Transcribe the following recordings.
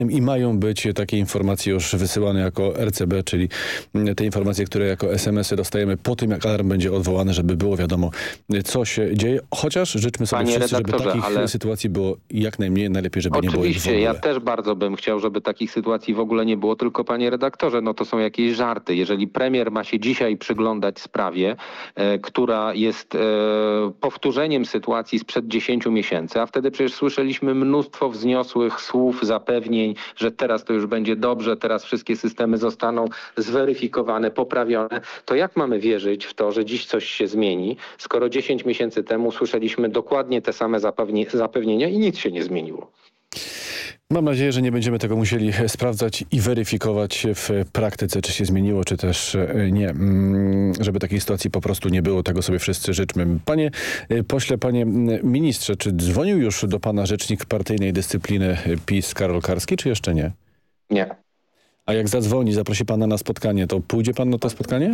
i mają być takie informacje już wysyłane jako RCB, czyli te informacje, które jako SMS-y dostajemy po tym, jak alarm będzie odwołany, żeby było wiadomo, co się dzieje. Chociaż życzmy sobie wszyscy, żeby takich sytuacji było jak najmniej, najlepiej, żeby nie było ich w ogóle. Ja też bardzo bym chciał, żeby takich sytuacji w ogóle nie było, tylko panie redaktorze, no to są jakieś żarty. Jeżeli premier ma się dzisiaj przyglądać sprawie, która jest powtórzeniem sytuacji sprzed 10 miesięcy, a wtedy przecież słyszeliśmy mnóstwo wzniosłych słów, zapewnień, że teraz to już będzie dobrze, teraz wszystkie systemy zostaną zweryfikowane, poprawione, to jak mamy wierzyć w to, że dziś coś się zmieni, skoro 10 miesięcy temu słyszeliśmy dokładnie te same zapewnienia i nic się nie zmieniło? Mam nadzieję, że nie będziemy tego musieli sprawdzać i weryfikować w praktyce, czy się zmieniło, czy też nie. Żeby takiej sytuacji po prostu nie było, tego sobie wszyscy życzmy. Panie pośle, panie ministrze, czy dzwonił już do pana rzecznik partyjnej dyscypliny PiS Karol Karski, czy jeszcze nie? Nie. A jak zadzwoni, zaprosi pana na spotkanie, to pójdzie pan na to spotkanie?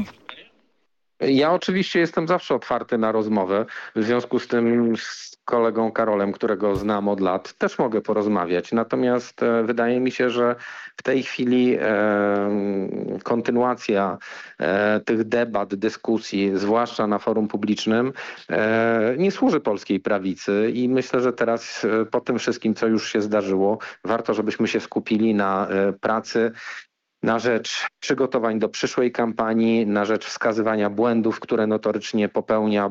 Ja oczywiście jestem zawsze otwarty na rozmowę. W związku z tym z kolegą Karolem, którego znam od lat, też mogę porozmawiać. Natomiast wydaje mi się, że w tej chwili kontynuacja tych debat, dyskusji, zwłaszcza na forum publicznym, nie służy polskiej prawicy i myślę, że teraz po tym wszystkim, co już się zdarzyło, warto, żebyśmy się skupili na pracy na rzecz przygotowań do przyszłej kampanii, na rzecz wskazywania błędów, które notorycznie popełnia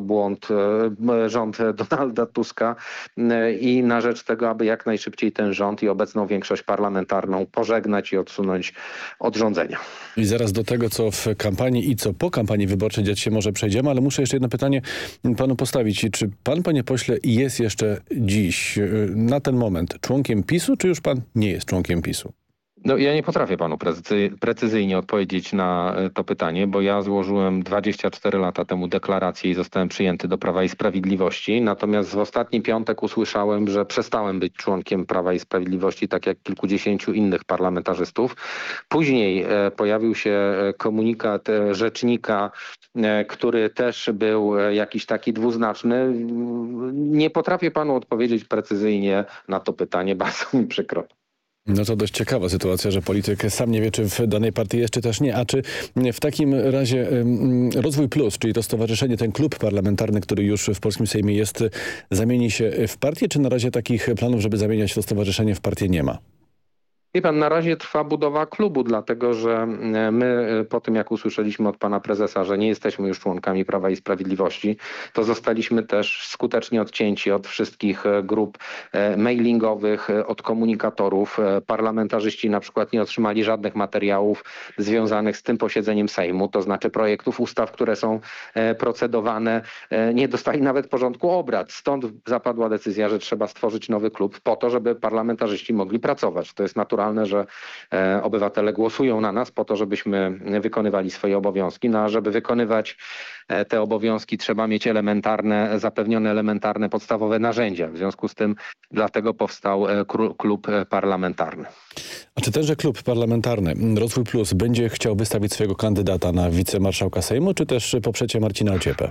rząd Donalda Tuska i na rzecz tego, aby jak najszybciej ten rząd i obecną większość parlamentarną pożegnać i odsunąć od rządzenia. I zaraz do tego, co w kampanii i co po kampanii wyborczej dziać się może przejdziemy, ale muszę jeszcze jedno pytanie panu postawić. Czy pan, panie pośle, jest jeszcze dziś, na ten moment, członkiem PiS-u, czy już pan nie jest członkiem PiS-u? No, ja nie potrafię panu precyzyjnie odpowiedzieć na to pytanie, bo ja złożyłem 24 lata temu deklarację i zostałem przyjęty do Prawa i Sprawiedliwości. Natomiast w ostatni piątek usłyszałem, że przestałem być członkiem Prawa i Sprawiedliwości, tak jak kilkudziesięciu innych parlamentarzystów. Później pojawił się komunikat rzecznika, który też był jakiś taki dwuznaczny. Nie potrafię panu odpowiedzieć precyzyjnie na to pytanie, bardzo mi przykro. No to dość ciekawa sytuacja, że polityk sam nie wie, czy w danej partii jest, czy też nie. A czy w takim razie Rozwój Plus, czyli to stowarzyszenie, ten klub parlamentarny, który już w polskim Sejmie jest, zamieni się w partię, czy na razie takich planów, żeby zamieniać to stowarzyszenie w partię, nie ma? Wie pan, na razie trwa budowa klubu, dlatego że my po tym, jak usłyszeliśmy od pana prezesa, że nie jesteśmy już członkami Prawa i Sprawiedliwości, to zostaliśmy też skutecznie odcięci od wszystkich grup mailingowych, od komunikatorów. Parlamentarzyści na przykład nie otrzymali żadnych materiałów związanych z tym posiedzeniem Sejmu, to znaczy projektów ustaw, które są procedowane, nie dostali nawet porządku obrad. Stąd zapadła decyzja, że trzeba stworzyć nowy klub po to, żeby parlamentarzyści mogli pracować. To jest naturalne, że obywatele głosują na nas po to, żebyśmy wykonywali swoje obowiązki. No a żeby wykonywać te obowiązki, trzeba mieć zapewnione elementarne, podstawowe narzędzia. W związku z tym dlatego powstał klub parlamentarny. A czy tenże klub parlamentarny Rozwój Plus będzie chciał wystawić swojego kandydata na wicemarszałka Sejmu, czy też poprzecie Marcina Ociepę?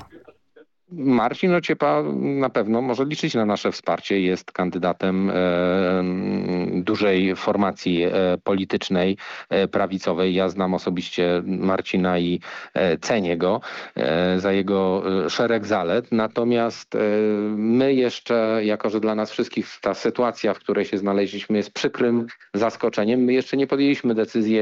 Marcin Ociepa na pewno może liczyć na nasze wsparcie. Jest kandydatem dużej formacji politycznej, prawicowej. Ja znam osobiście Marcina i cenię go za jego szereg zalet. Natomiast my jeszcze, jako że dla nas wszystkich ta sytuacja, w której się znaleźliśmy, jest przykrym zaskoczeniem, my jeszcze nie podjęliśmy decyzji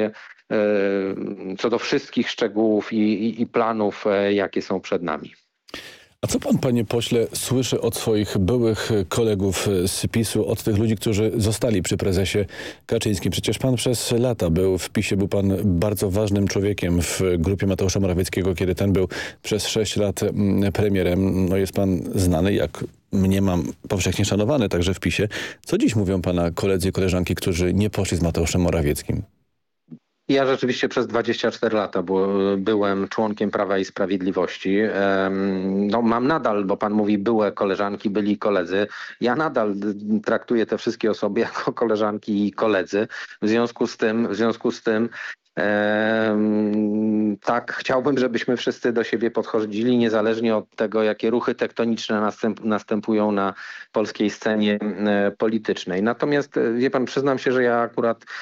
co do wszystkich szczegółów i planów, jakie są przed nami. A co pan, panie pośle, słyszy od swoich byłych kolegów z PiS-u, od tych ludzi, którzy zostali przy prezesie Kaczyńskim? Przecież pan przez lata był w PiS-ie, był pan bardzo ważnym człowiekiem w grupie Mateusza Morawieckiego, kiedy ten był przez 6 lat premierem. No jest pan znany, jak mniemam, powszechnie szanowany także w PiS-ie. Co dziś mówią pana koledzy i koleżanki, którzy nie poszli z Mateuszem Morawieckim? Ja rzeczywiście przez 24 lata byłem członkiem Prawa i Sprawiedliwości. No, mam nadal, bo pan mówi były koleżanki, byli koledzy. Ja nadal traktuję te wszystkie osoby jako koleżanki i koledzy. W związku z tym Tak, chciałbym, żebyśmy wszyscy do siebie podchodzili, niezależnie od tego, jakie ruchy tektoniczne następują na polskiej scenie politycznej. Natomiast, wie pan, przyznam się, że ja akurat